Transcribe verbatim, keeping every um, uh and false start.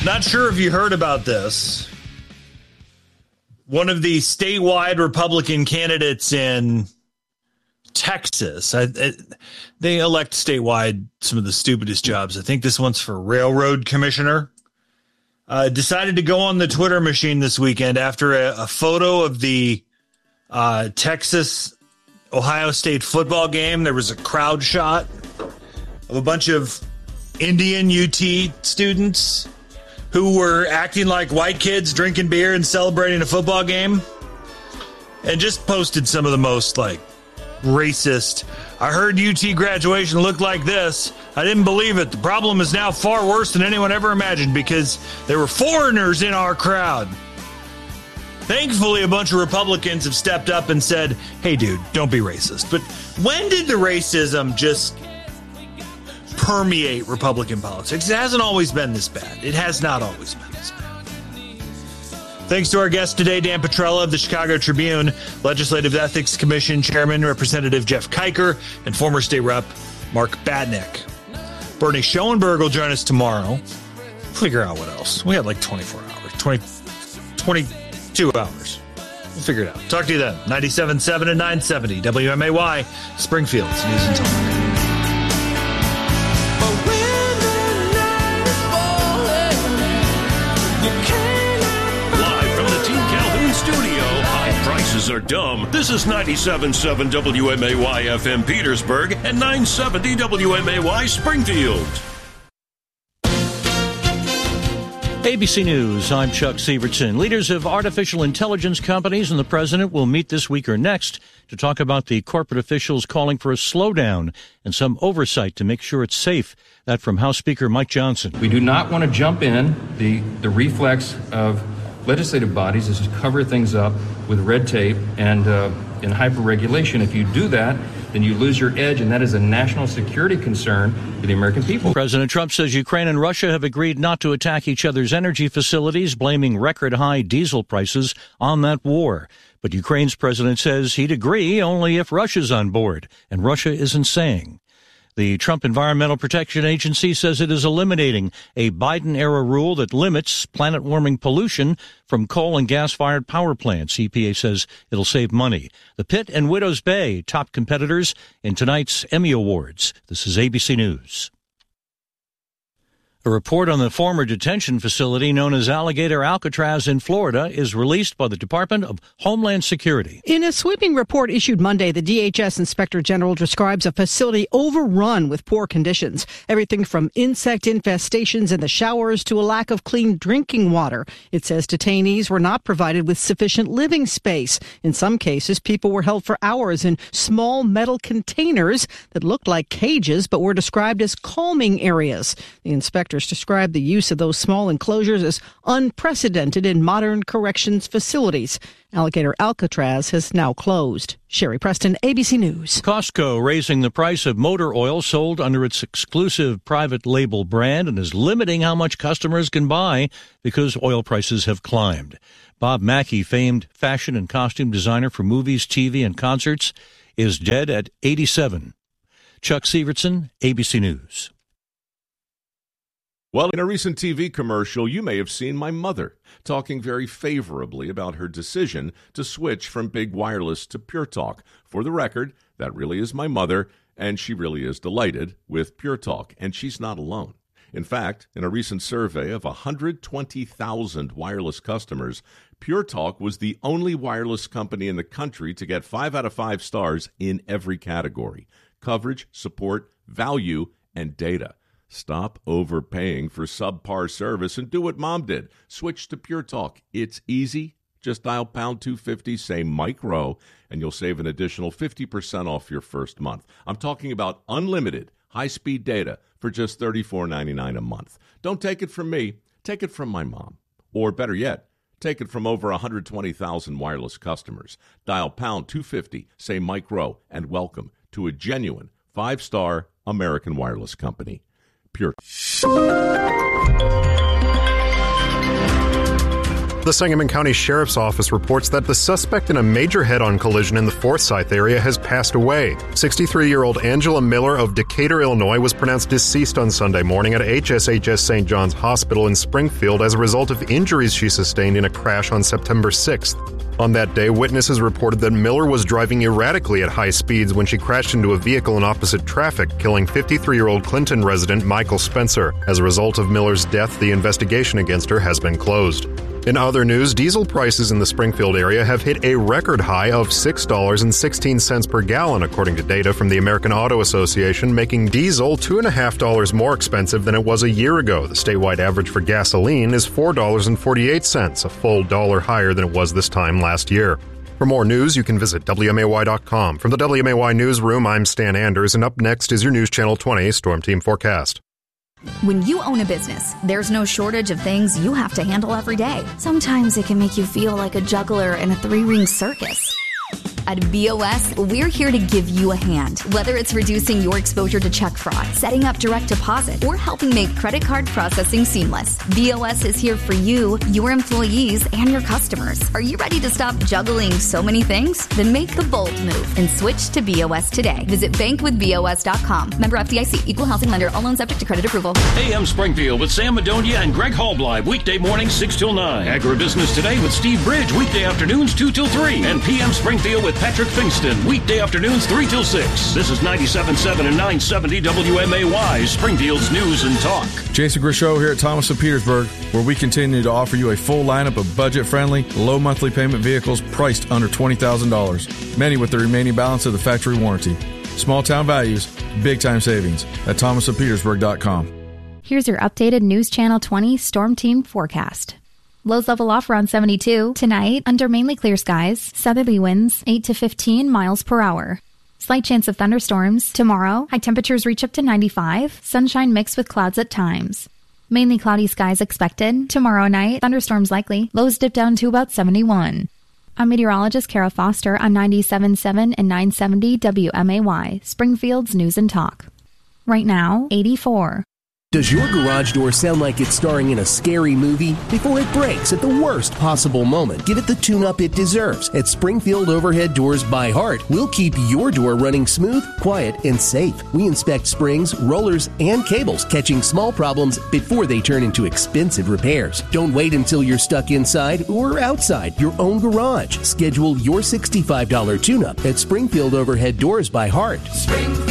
Not sure if you heard about this. One of the statewide Republican candidates in Texas, I, I, they elect statewide some of the stupidest jobs. I think this one's for railroad commissioner. Uh, decided to go on the Twitter machine this weekend after a, a photo of the uh, Texas-Ohio State football game. There was a crowd shot of a bunch of Indian U T students who were acting like white kids, drinking beer and celebrating a football game, and just posted some of the most, like, racist. I heard U T graduation looked like this. I didn't believe it. The problem is now far worse than anyone ever imagined because there were foreigners in our crowd. Thankfully, a bunch of Republicans have stepped up and said, hey, dude, don't be racist. But when did the racism just permeate Republican politics? It hasn't always been this bad. It has not always been this bad. Thanks to our guest today, Dan Petrella of the Chicago Tribune, Legislative Ethics Commission Chairman, Representative Jeff Kiker, and former state rep Mark Batnick. Bernie Schoenberg will join us tomorrow. Figure out what else. We had like twenty-four hours, twenty, twenty-two hours. We'll figure it out. Talk to you then. ninety-seven point seven and nine seventy W M A Y, Springfield's News and Talk. Are dumb. This is ninety-seven point seven W M A Y F M Petersburg and nine seventy W M A Y Springfield. A B C News, I'm Chuck Sievertson. Leaders of artificial intelligence companies and the president will meet this week or next to talk about the corporate officials calling for a slowdown and some oversight to make sure it's safe. That from House Speaker Mike Johnson. We do not want to jump in. The, the reflex of legislative bodies is to cover things up with red tape and uh, in hyper-regulation. If you do that, then you lose your edge, and that is a national security concern for the American people. President Trump says Ukraine and Russia have agreed not to attack each other's energy facilities, blaming record-high diesel prices on that war. But Ukraine's president says he'd agree only if Russia's on board, and Russia isn't saying. The Trump Environmental Protection Agency says it is eliminating a Biden-era rule that limits planet-warming pollution from coal and gas-fired power plants. E P A says it'll save money. The Pitt and Widows Bay, top competitors in tonight's Emmy Awards. This is A B C News. A report on the former detention facility known as Alligator Alcatraz in Florida is released by the Department of Homeland Security. In a sweeping report issued Monday, the D H S Inspector General describes a facility overrun with poor conditions. Everything from insect infestations in the showers to a lack of clean drinking water. It says detainees were not provided with sufficient living space. In some cases, people were held for hours in small metal containers that looked like cages but were described as calming areas. The inspector described the use of those small enclosures as unprecedented in modern corrections facilities. Alligator Alcatraz has now closed. Sherry Preston, A B C News. Costco raising the price of motor oil sold under its exclusive private label brand and is limiting how much customers can buy because oil prices have climbed. Bob Mackie, famed fashion and costume designer for movies, T V, and concerts, is dead at eighty-seven. Chuck Sievertson, A B C News. Well, in a recent T V commercial, you may have seen my mother talking very favorably about her decision to switch from big wireless to Pure Talk. For the record, that really is my mother, and she really is delighted with Pure Talk, and she's not alone. In fact, in a recent survey of one hundred twenty thousand wireless customers, Pure Talk was the only wireless company in the country to get five out of five stars in every category: coverage, support, value, and data. Stop overpaying for subpar service and do what Mom did. Switch to Pure Talk. It's easy. Just dial pound two fifty, say Mike Rowe, and you'll save an additional fifty percent off your first month. I'm talking about unlimited high-speed data for just thirty-four ninety-nine a month. Don't take it from me. Take it from my mom. Or better yet, take it from over one hundred twenty thousand wireless customers. Dial pound two fifty, say Mike Rowe, and welcome to a genuine five-star American wireless company. Pure. The the Sangamon County Sheriff's Office reports that the suspect in a major head-on collision in the Forsyth area has passed away. sixty-three-year-old Angela Miller of Decatur, Illinois, was pronounced deceased on Sunday morning at H S H S Saint John's Hospital in Springfield as a result of injuries she sustained in a crash on September sixth. On that day, witnesses reported that Miller was driving erratically at high speeds when she crashed into a vehicle in opposite traffic, killing fifty-three-year-old Clinton resident Michael Spencer. As a result of Miller's death, the investigation against her has been closed. In other news, diesel prices in the Springfield area have hit a record high of six dollars and sixteen cents per gallon, according to data from the American Auto Association, making diesel two point five dollars more expensive than it was a year ago. The statewide average for gasoline is four dollars and forty-eight cents, a full dollar higher than it was this time last year. For more news, you can visit W M A Y dot com. From the W M A Y Newsroom, I'm Stan Anders, and up next is your News Channel twenty Storm Team Forecast. When you own a business, there's no shortage of things you have to handle every day. Sometimes it can make you feel like a juggler in a three-ring circus. At B O S, we're here to give you a hand. Whether it's reducing your exposure to check fraud, setting up direct deposit, or helping make credit card processing seamless, B O S is here for you, your employees, and your customers. Are you ready to stop juggling so many things? Then make the bold move and switch to B O S today. Visit bank with B O S dot com. Member F D I C. Equal housing lender. All loans subject to credit approval. A M Springfield with Sam Madonia and Greg Halbleib. Weekday mornings six till nine. Agribusiness Today with Steve Bridge. Weekday afternoons two till three. And P M Springfield with Patrick Fingston, weekday afternoons three till six. This is ninety-seven point seven and nine seventy W M A Y, Springfield's News and Talk. Jason Grishow here at Thomas of Petersburg, where we continue to offer you a full lineup of budget-friendly, low monthly payment vehicles priced under twenty thousand dollars, many with the remaining balance of the factory warranty. Small town values, big time savings at thomas of petersburg dot com. Here's your updated News Channel twenty Storm Team forecast. Lows level off around seventy-two. Tonight, under mainly clear skies, southerly winds eight to fifteen miles per hour. Slight chance of thunderstorms. Tomorrow, high temperatures reach up to ninety-five. Sunshine mixed with clouds at times. Mainly cloudy skies expected. Tomorrow night, thunderstorms likely. Lows dip down to about seventy-one. I'm meteorologist Kara Foster on ninety-seven point seven and nine seventy W M A Y, Springfield's News and Talk. Right now, eighty-four. Does your garage door sound like it's starring in a scary movie? Before it breaks at the worst possible moment, give it the tune-up it deserves. At Springfield Overhead Doors by Heart, we'll keep your door running smooth, quiet, and safe. We inspect springs, rollers, and cables, catching small problems before they turn into expensive repairs. Don't wait until you're stuck inside or outside your own garage. Schedule your sixty-five dollars tune-up at Springfield Overhead Doors by Heart. Springfield